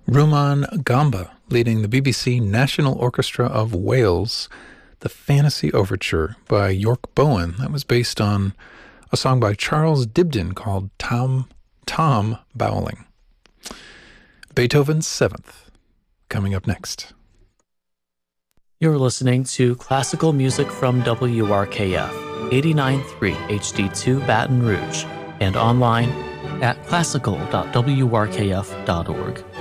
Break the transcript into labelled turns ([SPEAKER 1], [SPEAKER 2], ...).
[SPEAKER 1] Rumaan Gamba leading the BBC National Orchestra of Wales, the Fantasy Overture by York Bowen. That was based on a song by Charles Dibdin called Tom Bowling. Beethoven's Seventh, coming up next.
[SPEAKER 2] You're listening to classical music from WRKF, 89.3 HD2 Baton Rouge, and online at classical.wrkf.org.